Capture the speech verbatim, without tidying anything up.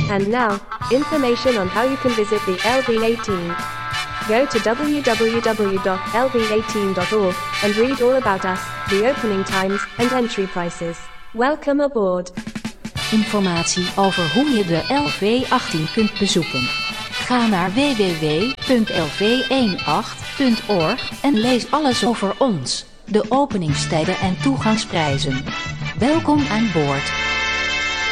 And now, information on how you can visit the L V eighteen. Go to w w w dot l v eighteen dot org and read all about us, the opening times, and entry prices. Welcome aboard. Informatie over hoe je de L V achttien kunt bezoeken. Ga naar w w w punt l v achttien punt org en lees alles over ons, de openingstijden en toegangsprijzen. Welkom aan boord.